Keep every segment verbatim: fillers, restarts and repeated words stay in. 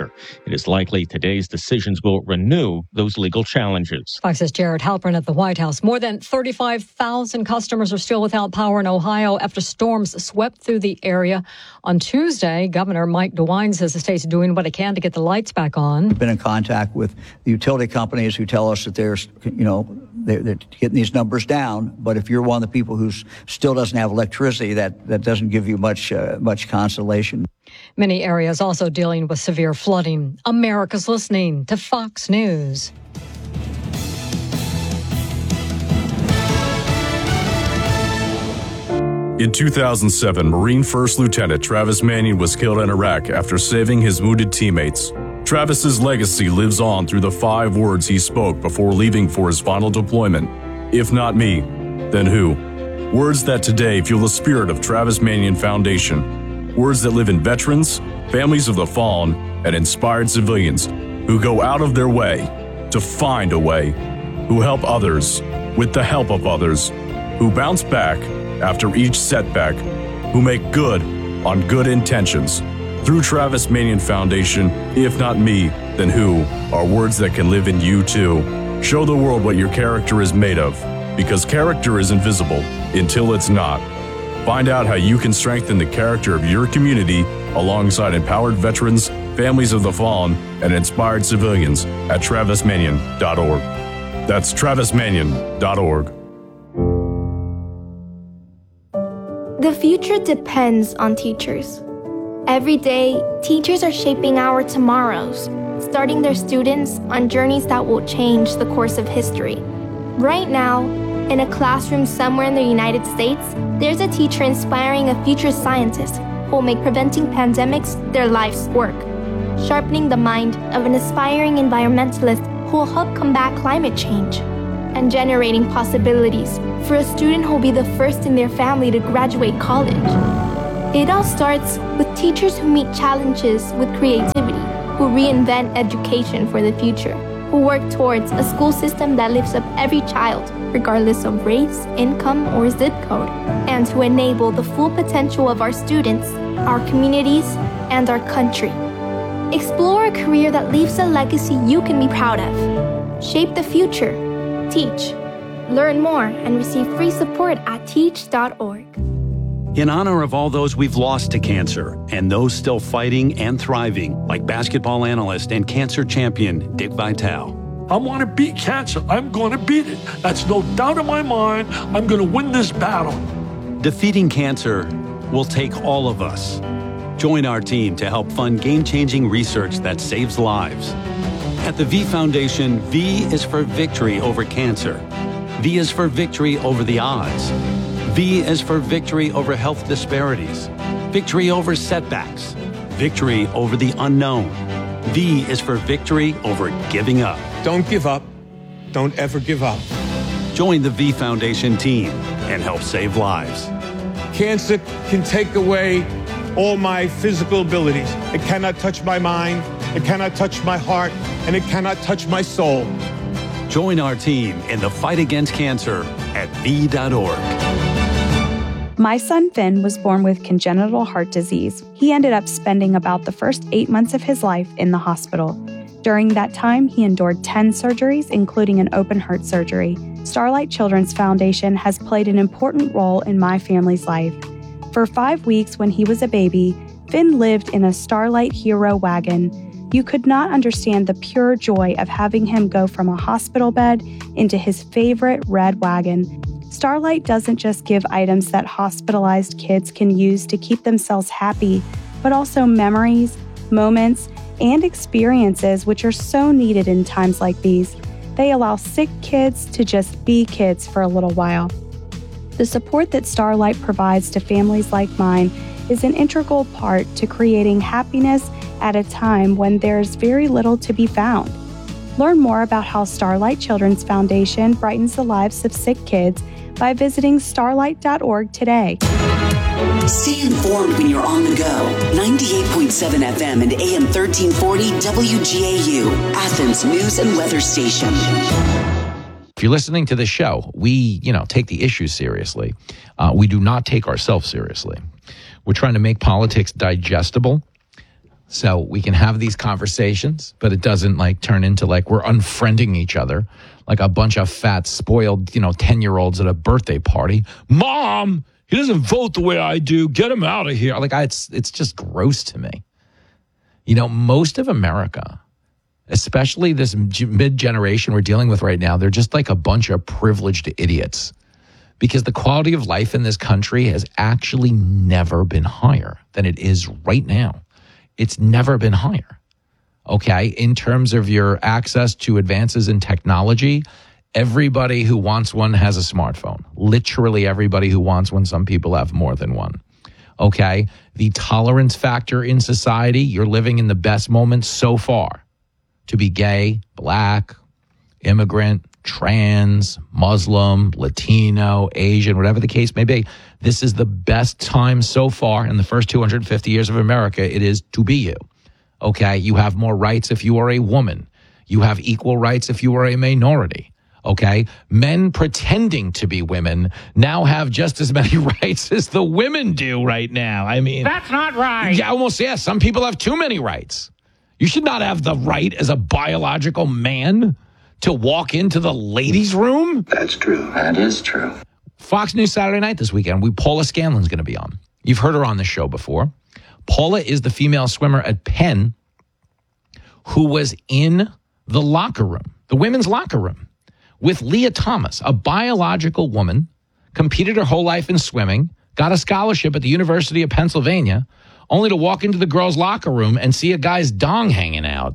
worker. It is likely today's decisions will renew those legal challenges. Fox's Jared Halpern at the White House. More than thirty-five thousand customers are still without power in Ohio after storms swept through the area. On Tuesday, Governor Mike DeWine says the state's doing what it can to get the lights back on. We've been in contact with the utility companies who tell us that they're, you know, they're, they're getting these numbers down. But if you're one of the people who still doesn't have electricity, that, that doesn't give you much, uh, much consolation. Many areas also dealing with severe flooding. America's listening to Fox News. In two thousand seven, Marine First Lieutenant Travis Manion was killed in Iraq after saving his wounded teammates. Travis's legacy lives on through the five words he spoke before leaving for his final deployment. If not me, then who? Words that today fuel the spirit of Travis Manion Foundation. Words that live in veterans, families of the fallen, and inspired civilians who go out of their way to find a way, who help others with the help of others, who bounce back after each setback, who make good on good intentions. Through Travis Manion Foundation, if not me, then who, are words that can live in you too. Show the world what your character is made of, because character is invisible until it's not. Find out how you can strengthen the character of your community alongside empowered veterans, families of the fallen, and inspired civilians at travis manion dot org. That's travis manion dot org. The future depends on teachers. Every day, teachers are shaping our tomorrows, starting their students on journeys that will change the course of history. Right now, in a classroom somewhere in the United States, there's a teacher inspiring a future scientist who will make preventing pandemics their life's work, sharpening the mind of an aspiring environmentalist who will help combat climate change, and generating possibilities for a student who will be the first in their family to graduate college. It all starts with teachers who meet challenges with creativity, who reinvent education for the future, who work towards a school system that lifts up every child, regardless of race, income, or zip code, and to enable the full potential of our students, our communities, and our country. Explore a career that leaves a legacy you can be proud of. Shape the future. Teach. Learn more and receive free support at teach dot org. In honor of all those we've lost to cancer and those still fighting and thriving, like basketball analyst and cancer champion Dick Vitale. I want to beat cancer. I'm going to beat it. That's no doubt in my mind. I'm going to win this battle. Defeating cancer will take all of us. Join our team to help fund game-changing research that saves lives. At the V Foundation, V is for victory over cancer. V is for victory over the odds. V is for victory over health disparities, victory over setbacks, victory over the unknown. V is for victory over giving up. Don't give up. Don't ever give up. Join the V Foundation team and help save lives. Cancer can take away all my physical abilities. It cannot touch my mind, it cannot touch my heart, and it cannot touch my soul. Join our team in the fight against cancer at v dot org. My son Finn was born with congenital heart disease. He ended up spending about the first eight months of his life in the hospital. During that time, he endured ten surgeries, including an open heart surgery. Starlight Children's Foundation has played an important role in my family's life. For five weeks when he was a baby, Finn lived in a Starlight Hero wagon. You could not understand the pure joy of having him go from a hospital bed into his favorite red wagon. Starlight doesn't just give items that hospitalized kids can use to keep themselves happy, but also memories, moments, and experiences which are so needed in times like these. They allow sick kids to just be kids for a little while. The support that Starlight provides to families like mine is an integral part to creating happiness at a time when there's very little to be found. Learn more about how Starlight Children's Foundation brightens the lives of sick kids by visiting starlight dot org today. Stay informed when you're on the go. ninety-eight point seven F M and A M thirteen forty W G A U, Athens News and Weather Station. If you're listening to the show, we, you know, take the issue seriously. Uh, we do not take ourselves seriously. We're trying to make politics digestible, So we can have these conversations, but it doesn't like turn into like we're unfriending each other like a bunch of fat, spoiled, you know, ten-year-olds at a birthday party. Mom, he doesn't vote the way I do. Get him out of here. Like, I, it's it's just gross to me. You know, most of America, especially this mid-generation we're dealing with right now, they're just like a bunch of privileged idiots because the quality of life in this country has actually never been higher than it is right now. It's never been higher, okay? In terms of your access to advances in technology, everybody who wants one has a smartphone. Literally everybody who wants one. Some people have more than one, okay? The tolerance factor in society, you're living in the best moments so far to be gay, black, immigrant, trans, Muslim, Latino, Asian, whatever the case may be. This is the best time so far in the first two hundred fifty years of America. It is to be you. Okay. You have more rights if you are a woman. You have equal rights if you are a minority. Okay. Men pretending to be women now have just as many rights as the women do right now. I mean, that's not right. Yeah, almost. Yeah. Some people have too many rights. You should not have the right as a biological man to walk into the ladies' room? That's true. That is true. Fox News Saturday night this weekend, we Paula Scanlon's going to be on. You've heard her on the show before. Paula is the female swimmer at Penn who was in the locker room, the women's locker room, with Leah Thomas, a biological woman, competed her whole life in swimming, got a scholarship at the University of Pennsylvania, only to walk into the girls' locker room and see a guy's dong hanging out.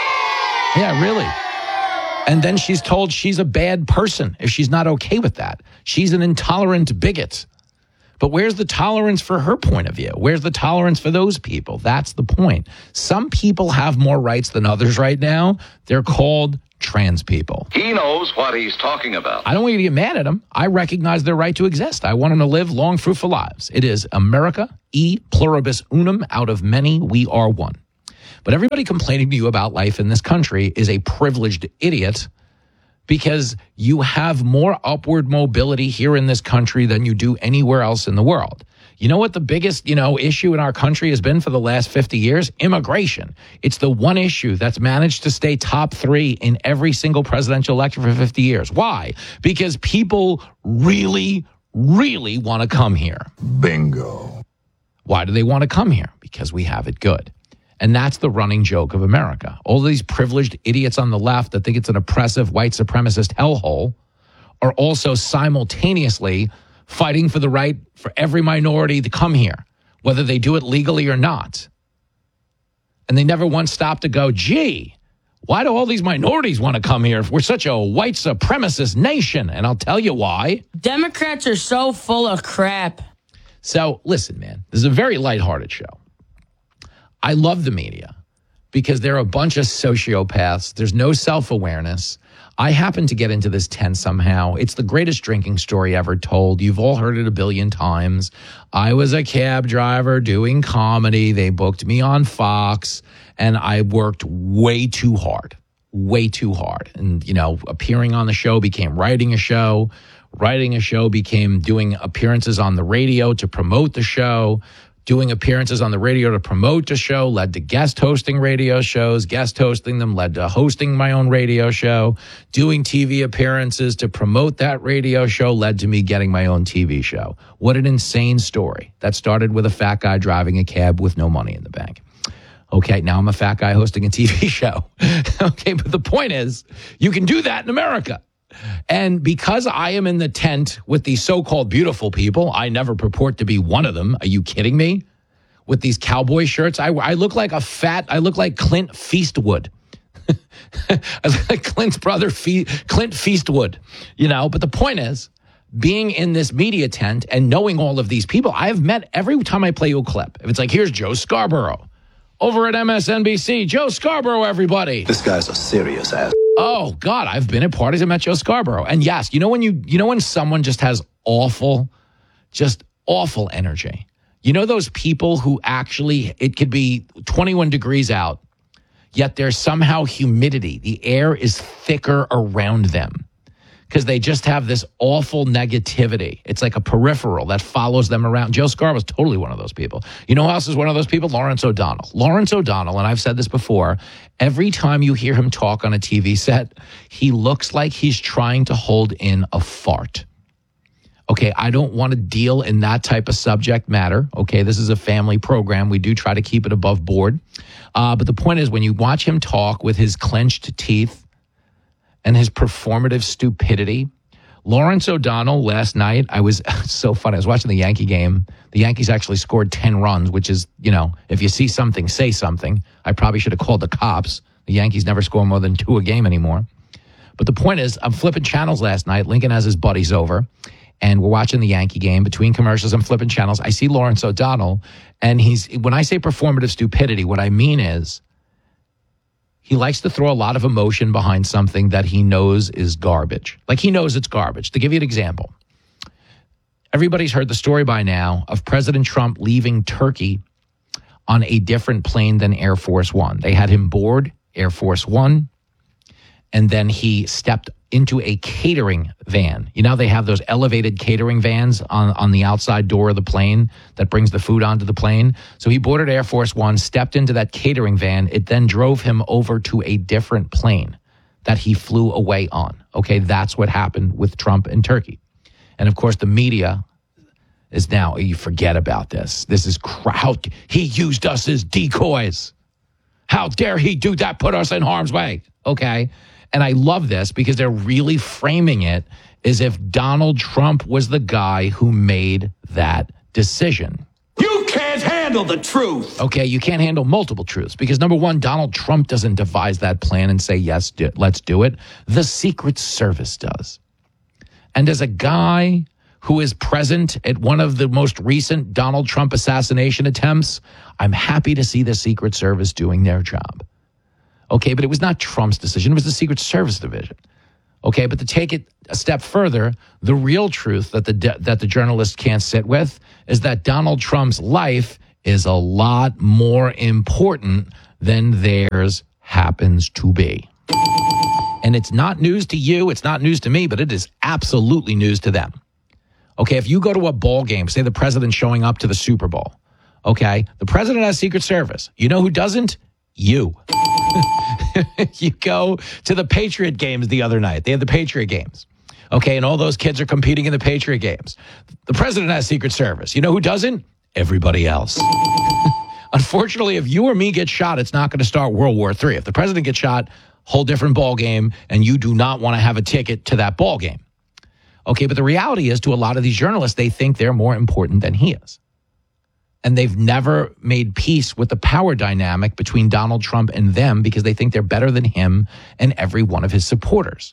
Yeah, really. And then she's told she's a bad person if she's not okay with that. She's an intolerant bigot. But where's the tolerance for her point of view? Where's the tolerance for those people? That's the point. Some people have more rights than others right now. They're called trans people. He knows what he's talking about. I don't want you to get mad at them. I recognize their right to exist. I want them to live long, fruitful lives. It is America, e pluribus unum, out of many, we are one. But everybody complaining to you about life in this country is a privileged idiot because you have more upward mobility here in this country than you do anywhere else in the world. You know what the biggest, you know, issue in our country has been for the last fifty years? Immigration. It's the one issue that's managed to stay top three in every single presidential election for fifty years. Why? Because people really, really want to come here. Bingo. Why do they want to come here? Because we have it good. And that's the running joke of America. All these privileged idiots on the left that think it's an oppressive white supremacist hellhole are also simultaneously fighting for the right for every minority to come here, whether they do it legally or not. And they never once stop to go, gee, why do all these minorities want to come here if we're such a white supremacist nation? And I'll tell you why. Democrats are so full of crap. So listen, man, this is a very lighthearted show. I love the media because they're a bunch of sociopaths. There's no self-awareness. I happen to get into this tent somehow. It's the greatest drinking story ever told. You've all heard it a billion times. I was a cab driver doing comedy. They booked me on Fox, and I worked way too hard, way too hard. And, you know, appearing on the show became writing a show. Writing a show became doing appearances on the radio to promote the show. Doing appearances on the radio to promote the show led to guest hosting radio shows. Guest hosting them led to hosting my own radio show. Doing T V appearances to promote that radio show led to me getting my own T V show. What an insane story. That started with a fat guy driving a cab with no money in the bank. Okay, now I'm a fat guy hosting a T V show. Okay, but the point is, you can do that in America. And because I am in the tent with these so-called beautiful people, I never purport to be one of them. Are you kidding me? With these cowboy shirts, I, I look like a fat, I look like Clint Feastwood. I look like Clint's brother, Fe- Clint Feastwood, you know. But the point is, being in this media tent and knowing all of these people, I've met every time I play you a clip. If it's like, here's Joe Scarborough over at M S N B C. Joe Scarborough, everybody. This guy's a serious ass. Oh, God, I've been at parties and met Joe Scarborough. And yes, you know when you you know when someone just has awful, just awful energy. You know those people who actually, it could be twenty-one degrees out, yet there's somehow humidity. The air is thicker around them. because they just have this awful negativity. It's like a peripheral that follows them around. Joe Scarborough's totally one of those people. You know who else is one of those people? Lawrence O'Donnell. Lawrence O'Donnell, and I've said this before, every time you hear him talk on a T V set, he looks like he's trying to hold in a fart. Okay, I don't want to deal in that type of subject matter. Okay, this is a family program. We do try to keep it above board. Uh, but the point is, when you watch him talk with his clenched teeth and his performative stupidity, Lawrence O'Donnell last night, I was so funny. I was watching the Yankee game. The Yankees actually scored ten runs, which is, you know, if you see something, say something. I probably should have called the cops. The Yankees never score more than two a game anymore. But the point is, I'm flipping channels last night. Lincoln has his buddies over, and we're watching the Yankee game. Between commercials, I'm flipping channels. I see Lawrence O'Donnell, and he's, when I say performative stupidity, what I mean is he likes to throw a lot of emotion behind something that he knows is garbage. Like he knows it's garbage. To give you an example, everybody's heard the story by now of President Trump leaving Turkey on a different plane than Air Force One. They had him board Air Force One, and then he stepped into a catering van. You know, they have those elevated catering vans on, on the outside door of the plane that brings the food onto the plane. So he boarded Air Force One, stepped into that catering van. It then drove him over to a different plane that he flew away on. Okay, that's what happened with Trump and Turkey. And of course, the media is now, you forget about this. This is crowd. He used us as decoys. How dare he do that, put us in harm's way? Okay. And I love this because they're really framing it as if Donald Trump was the guy who made that decision. You can't handle the truth. Okay, you can't handle multiple truths because, number one, Donald Trump doesn't devise that plan and say, yes, do, let's do it. The Secret Service does. And as a guy who is present at one of the most recent Donald Trump assassination attempts, I'm happy to see the Secret Service doing their job. Okay, but it was not Trump's decision. It was the Secret Service division. Okay, but to take it a step further, the real truth that the that the journalists can't sit with is that Donald Trump's life is a lot more important than theirs happens to be. And it's not news to you, it's not news to me, but it is absolutely news to them. Okay, if you go to a ball game, say the president's showing up to the Super Bowl, okay, the president has Secret Service. You know who doesn't? You. You go to the Patriot games the other night. They had the Patriot games. Okay, and all those kids are competing in the Patriot games. The president has Secret Service. You know who doesn't? Everybody else. Unfortunately, if you or me get shot, it's not going to start World War Three. If the president gets shot, whole different ball game, and you do not want to have a ticket to that ball game. Okay, but the reality is, to a lot of these journalists, they think they're more important than he is. And they've never made peace with the power dynamic between Donald Trump and them because they think they're better than him and every one of his supporters.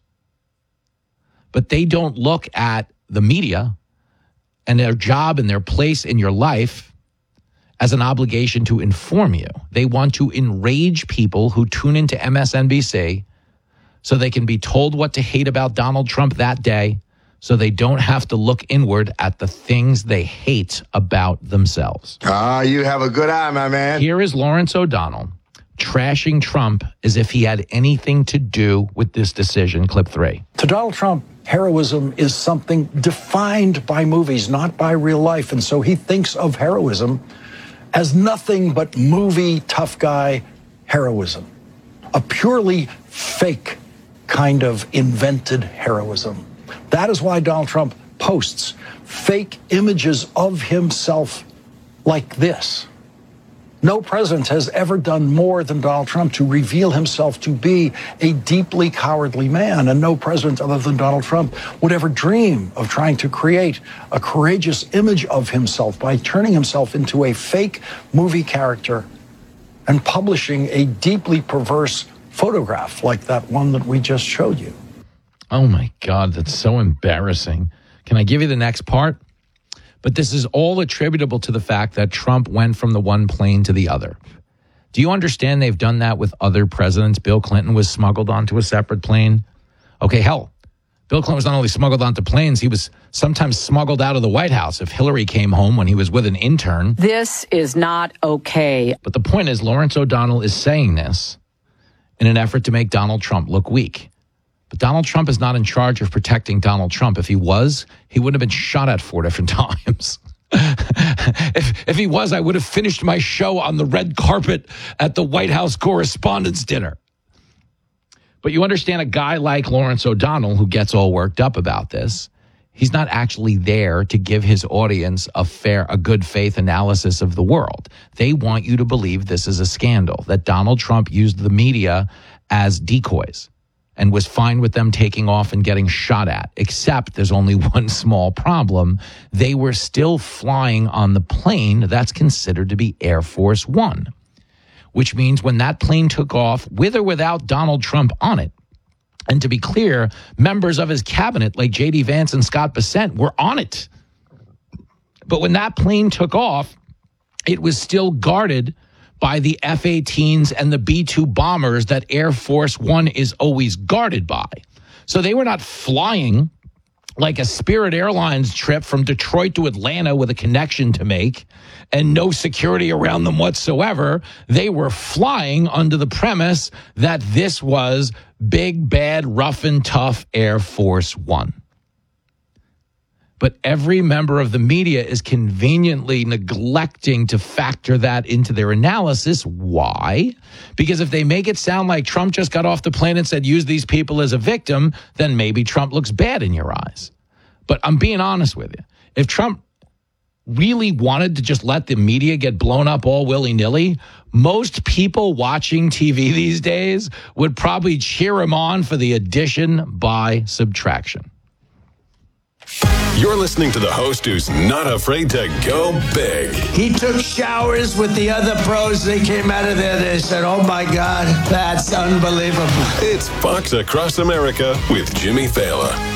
But they don't look at the media and their job and their place in your life as an obligation to inform you. They want to enrage people who tune into M S N B C so they can be told what to hate about Donald Trump that day, so they don't have to look inward at the things they hate about themselves. Ah, you have a good eye, my man. Here is Lawrence O'Donnell trashing Trump as if he had anything to do with this decision. Clip three. To Donald Trump, heroism is something defined by movies, not by real life. And so he thinks of heroism as nothing but movie tough guy heroism, a purely fake kind of invented heroism. That is why Donald Trump posts fake images of himself like this. No president has ever done more than Donald Trump to reveal himself to be a deeply cowardly man, and no president other than Donald Trump would ever dream of trying to create a courageous image of himself by turning himself into a fake movie character and publishing a deeply perverse photograph like that one that we just showed you. Oh, my God, that's so embarrassing. Can I give you the next part? But this is all attributable to the fact that Trump went from the one plane to the other. Do you understand they've done that with other presidents? Bill Clinton was smuggled onto a separate plane. Okay, hell, Bill Clinton was not only smuggled onto planes, he was sometimes smuggled out of the White House if Hillary came home when he was with an intern. This is not okay. But the point is, Lawrence O'Donnell is saying this in an effort to make Donald Trump look weak. But Donald Trump is not in charge of protecting Donald Trump. If he was, he wouldn't have been shot at four different times. if, if he was, I would have finished my show on the red carpet at the White House Correspondents' Dinner. But you understand a guy like Lawrence O'Donnell, who gets all worked up about this, he's not actually there to give his audience a fair, a good faith analysis of the world. They want you to believe this is a scandal, that Donald Trump used the media as decoys and was fine with them taking off and getting shot at, except there's only one small problem. They were still flying on the plane that's considered to be Air Force One, which means when that plane took off, with or without Donald Trump on it, and to be clear, members of his cabinet like J D Vance and Scott Bessent were on it. But when that plane took off, it was still guarded by the F eighteens and the B two bombers that Air Force One is always guarded by. So they were not flying like a Spirit Airlines trip from Detroit to Atlanta with a connection to make and no security around them whatsoever. They were flying under the premise that this was big, bad, rough and tough Air Force One. But every member of the media is conveniently neglecting to factor that into their analysis. Why? Because if they make it sound like Trump just got off the plane and said, use these people as a victim, then maybe Trump looks bad in your eyes. But I'm being honest with you. If Trump really wanted to just let the media get blown up all willy-nilly, most people watching T V these days would probably cheer him on for the addition by subtraction. You're listening to the host who's not afraid to go big. He took showers with the other pros. They came out of there. They said, oh, my God, that's unbelievable. It's Fox Across America with Jimmy Fallon.